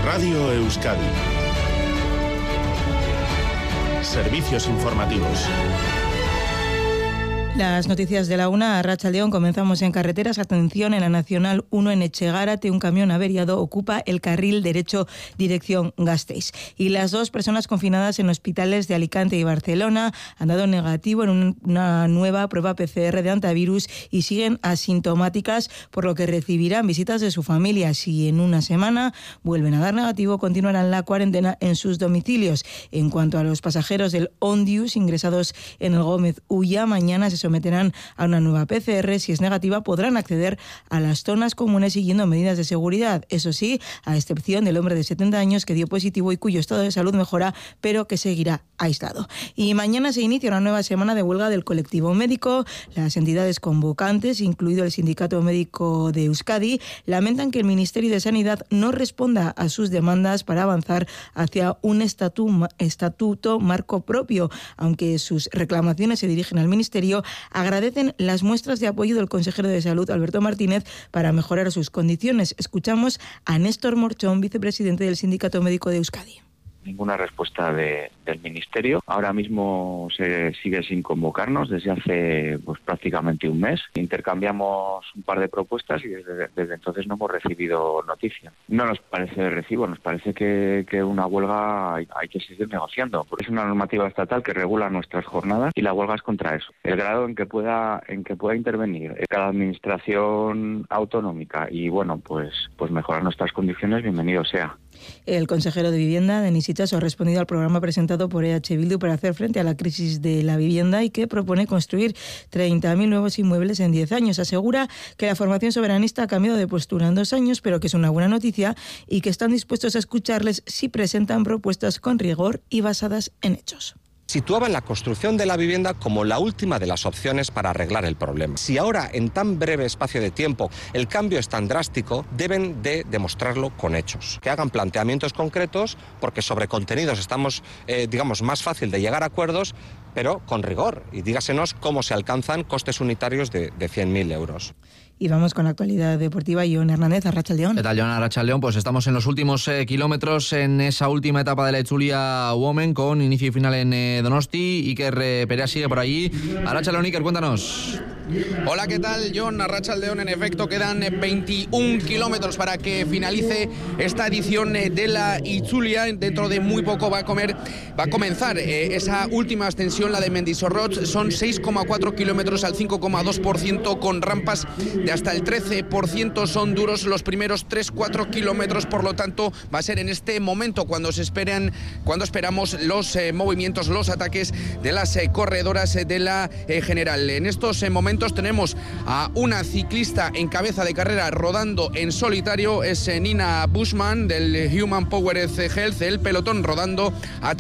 Radio Euskadi. Servicios informativos. Las noticias de la 1, Arratsaldeon. Comenzamos en carreteras. Atención, en la Nacional 1 en Etxegárate, un camión averiado ocupa el carril derecho dirección Gasteiz. Y las 2 personas confinadas en hospitales de Alicante y Barcelona han dado negativo en una nueva prueba PCR de antivirus y siguen asintomáticas, por lo que recibirán visitas de su familia. Si en una semana vuelven a dar negativo, continuarán la cuarentena en sus domicilios. En cuanto a los pasajeros del Ondius ingresados en el Gómez Ulla, mañana se someterán a una nueva PCR. Si es negativa, podrán acceder a las zonas comunes siguiendo medidas de seguridad. Eso sí, a excepción del hombre de 70 años que dio positivo y cuyo estado de salud mejora, pero que seguirá aislado. Y mañana se inicia una nueva semana de huelga del colectivo médico. Las entidades convocantes, incluido el Sindicato Médico de Euskadi, lamentan que el Ministerio de Sanidad no responda a sus demandas para avanzar hacia un estatuto marco propio. Aunque sus reclamaciones se dirigen al Ministerio, agradecen las muestras de apoyo del consejero de Salud, Alberto Martínez, para mejorar sus condiciones. Escuchamos a Néstor Morchón, vicepresidente del Sindicato Médico de Euskadi. Ninguna respuesta del Ministerio. Ahora mismo se sigue sin convocarnos desde hace prácticamente un mes. Intercambiamos un par de propuestas y desde entonces no hemos recibido noticia. No nos parece de recibo, nos parece que una huelga hay que seguir negociando. Porque es una normativa estatal que regula nuestras jornadas y la huelga es contra eso. El grado en que pueda intervenir cada administración autonómica y pues mejorar nuestras condiciones, bienvenido sea. El consejero de Vivienda, Denis Itxaso, ha respondido al programa presentado por EH Bildu para hacer frente a la crisis de la vivienda y que propone construir 30.000 nuevos inmuebles en 10 años. Asegura que la formación soberanista ha cambiado de postura en 2 años, pero que es una buena noticia y que están dispuestos a escucharles si presentan propuestas con rigor y basadas en hechos. Situaban la construcción de la vivienda como la última de las opciones para arreglar el problema. Si ahora, en tan breve espacio de tiempo, el cambio es tan drástico, deben de demostrarlo con hechos. Que hagan planteamientos concretos, porque sobre contenidos estamos, más fácil de llegar a acuerdos, pero con rigor. Y dígasenos cómo se alcanzan costes unitarios de 100.000 euros. Y vamos con la actualidad deportiva. Jon Hernández, Arratsaldeon. ¿Qué tal, Jon? Arratsaldeon? Pues estamos en los últimos kilómetros en esa última etapa de la Itzulia Women con inicio y final en Donosti. Iker Perea sigue por allí. Arratsaldeon, Iker, cuéntanos. Hola, ¿qué tal, Jon? Arratsaldeon. En efecto, quedan 21 kilómetros para que finalice esta edición de la Itzulia. Dentro de muy poco va a comenzar esa última ascensión, la de Mendizorroch. Son 6,4 kilómetros al 5,2%, con rampas de hasta el 13%. Son duros los primeros 3-4 kilómetros, por lo tanto va a ser en este momento cuando esperamos los movimientos, los ataques de las corredoras de la general. En estos momentos tenemos a una ciclista en cabeza de carrera rodando en solitario, es Nina Bushman del Human Powered Health, el pelotón rodando a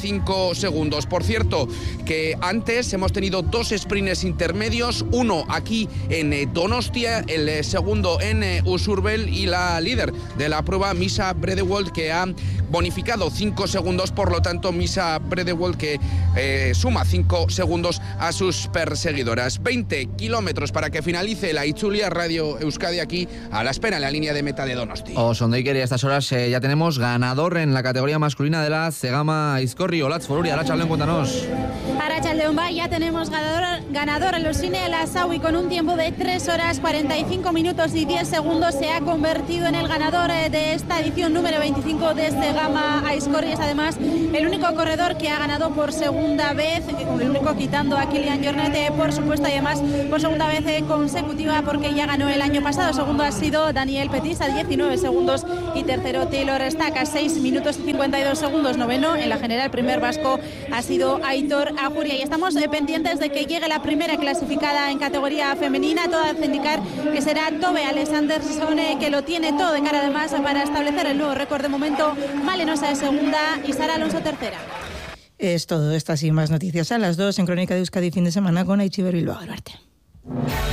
35 segundos. Por cierto, que antes hemos tenido 2 sprints intermedios, uno aquí en Donostia, el segundo en Usurbel, y la líder de la prueba, Misa Bredewold, que ha bonificado 5 segundos, por lo tanto Misa Bredewold que suma 5 segundos a sus perseguidoras. 20 kilómetros para que finalice la Itzulia. Radio Euskadi aquí a la espera en la línea de meta de Donosti. Sondeiker, y a estas horas ya tenemos ganador en la categoría masculina de la Zegama Aizkorri. Olatz Foruri, Arratsaldeon, cuéntanos. Arratsaldeon, ya tenemos ganador en los Cine Lasaui con un tiempo de 3 horas 45 minutos y 10 segundos. Se ha convertido en el ganador de esta edición número 25 de Zegama Aizkorri. Es además el único corredor que ha ganado por segunda vez, el único quitando a Kilian Jornet, por supuesto, y además por segunda vez consecutiva, porque ya ganó el año pasado. Segundo ha sido Daniel Petis a 19 segundos y tercero Taylor Stack a 6 minutos y 52 segundos. Noveno en la general, primer vasco ha sido Aitor Aguria, y estamos pendientes de que llegue la primera clasificada en categoría femenina. Todo hace indicar que será Tove Alexanderson, que lo tiene todo de cara además para establecer el nuevo récord. De momento Malenosa es segunda y Sara Alonso tercera. Es todo. Estas y más noticias a las 2 en Crónica de Euskadi fin de semana con Aichiber Bilbao. Arte.